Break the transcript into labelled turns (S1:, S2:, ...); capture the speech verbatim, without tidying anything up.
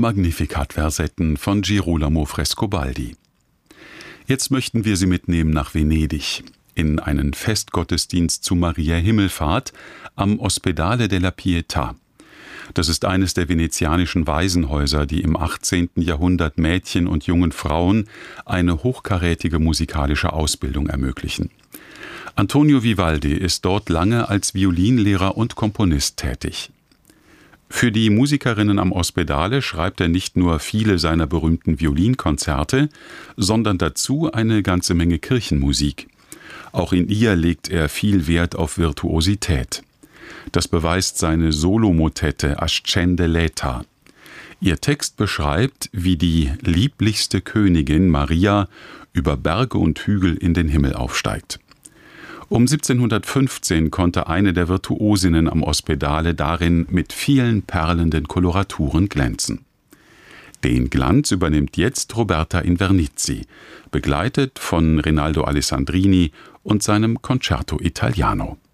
S1: Magnificat-Versetten von Girolamo Frescobaldi. Jetzt möchten wir Sie mitnehmen nach Venedig, in einen Festgottesdienst zu Maria Himmelfahrt am Ospedale della Pietà. Das ist eines der venezianischen Waisenhäuser, die im achtzehnten Jahrhundert Mädchen und jungen Frauen eine hochkarätige musikalische Ausbildung ermöglichen. Antonio Vivaldi ist dort lange als Violinlehrer und Komponist tätig. Für die Musikerinnen am Ospedale schreibt er nicht nur viele seiner berühmten Violinkonzerte, sondern dazu eine ganze Menge Kirchenmusik. Auch in ihr legt er viel Wert auf Virtuosität. Das beweist seine Solomotette Ascende l'Età. Ihr Text beschreibt, wie die lieblichste Königin Maria über Berge und Hügel in den Himmel aufsteigt. Um siebzehnhundertfünfzehn konnte eine der Virtuosinnen am Ospedale darin mit vielen perlenden Koloraturen glänzen. Den Glanz übernimmt jetzt Roberta Invernizzi, begleitet von Rinaldo Alessandrini und seinem Concerto Italiano.